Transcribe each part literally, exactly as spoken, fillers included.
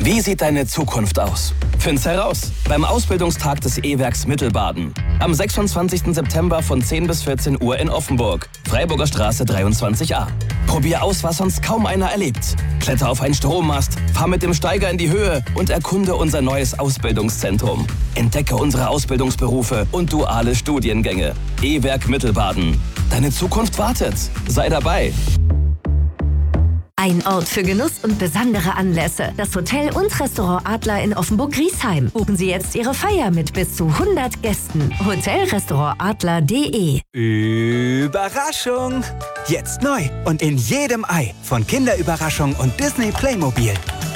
Wie sieht deine Zukunft aus? Find's heraus beim Ausbildungstag des E-Werks Mittelbaden. Am sechsundzwanzigsten September von zehn bis vierzehn Uhr in Offenburg. Freiburger Straße dreiundzwanzig a. Probier aus, was sonst kaum einer erlebt. Kletter auf einen Strommast, fahr mit dem Steiger in die Höhe und erkunde unser neues Ausbildungszentrum. Entdecke unsere Ausbildungsberufe und duale Studiengänge. E-Werk Mittelbaden. Deine Zukunft wartet. Sei dabei. Ein Ort für Genuss und besondere Anlässe. Das Hotel und Restaurant Adler in Offenburg-Griesheim. Buchen Sie jetzt Ihre Feier mit bis zu hundert Gästen. hotelrestaurant adler punkt de. Überraschung! Jetzt neu und in jedem Ei von Kinderüberraschung und Disney Playmobil.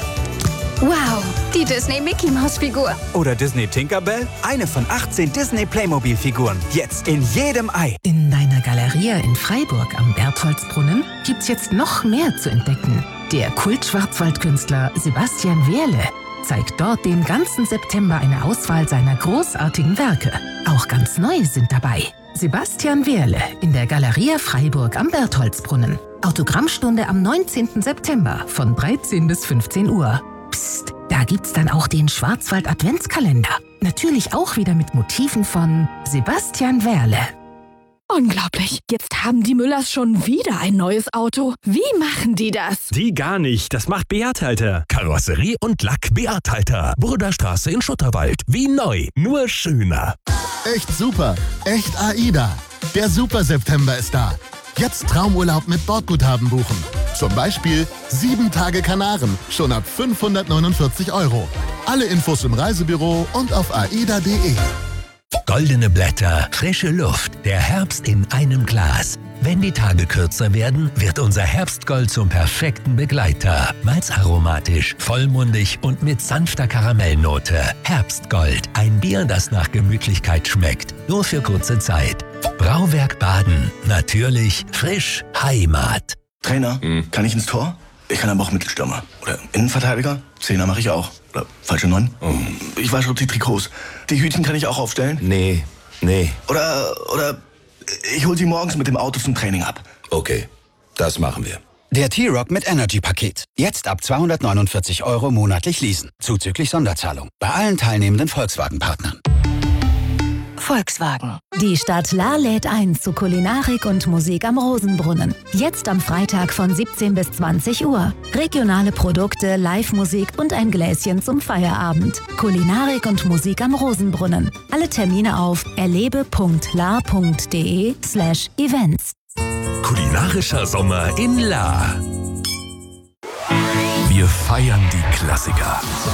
Wow, die Disney Mickey Maus Figur. Oder Disney Tinkerbell? Eine von achtzehn Disney Playmobil Figuren. Jetzt in jedem Ei. In deiner Galeria in Freiburg am Bertholdsbrunnen gibt's jetzt noch mehr zu entdecken. Der Kult-Schwarzwaldkünstler Sebastian Wehrle zeigt dort den ganzen September eine Auswahl seiner großartigen Werke. Auch ganz neu sind dabei. Sebastian Wehrle in der Galeria Freiburg am Bertholdsbrunnen. Autogrammstunde am neunzehnten September von dreizehn bis fünfzehn Uhr. Psst, da gibt's dann auch den Schwarzwald-Adventskalender. Natürlich auch wieder mit Motiven von Sebastian Wehrle. Unglaublich. Jetzt haben die Müllers schon wieder ein neues Auto. Wie machen die das? Die gar nicht. Das macht Beat Halter. Karosserie und Lack Beat Halter. Burderstraße in Schutterwald. Wie neu. Nur schöner. Echt super. Echt AIDA. Der Super September ist da. Jetzt Traumurlaub mit Bordguthaben buchen. Zum Beispiel sieben Tage Kanaren, schon ab fünfhundertneunundvierzig Euro. Alle Infos im Reisebüro und auf aida punkt de. Goldene Blätter, frische Luft, der Herbst in einem Glas. Wenn die Tage kürzer werden, wird unser Herbstgold zum perfekten Begleiter. Malzaromatisch, vollmundig und mit sanfter Karamellnote. Herbstgold, ein Bier, das nach Gemütlichkeit schmeckt. Nur für kurze Zeit. Brauwerk Baden. Natürlich, frisch, Heimat. Trainer, mhm. kann ich ins Tor? Ich kann aber auch Mittelstürmer. Oder Innenverteidiger? Zehner mache ich auch. Oder falsche Neun? Oh. Ich wasche die Trikots. Die Hütchen kann ich auch aufstellen? Nee, nee. Oder, oder ich hole sie morgens mit dem Auto zum Training ab. Okay, das machen wir. Der T-Rock mit Energy-Paket. Jetzt ab zweihundertneunundvierzig Euro monatlich leasen. Zuzüglich Sonderzahlung. Bei allen teilnehmenden Volkswagen-Partnern. Volkswagen. Die Stadt Lahr lädt ein zu Kulinarik und Musik am Rosenbrunnen. Jetzt am Freitag von siebzehn bis zwanzig Uhr. Regionale Produkte, Live-Musik und ein Gläschen zum Feierabend. Kulinarik und Musik am Rosenbrunnen. Alle Termine auf erlebe punkt lahr punkt de slash events. Kulinarischer Sommer in Lahr. Wir feiern die Klassiker.